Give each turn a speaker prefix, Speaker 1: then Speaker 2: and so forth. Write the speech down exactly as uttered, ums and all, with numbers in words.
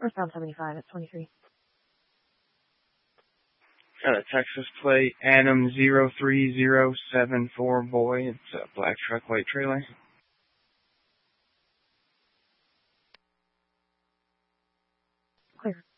Speaker 1: Northbound seventy-five at twenty-three.
Speaker 2: Got a Texas plate, Adam zero three zero seven four boy. It's a black truck, white trailer.
Speaker 1: Clear.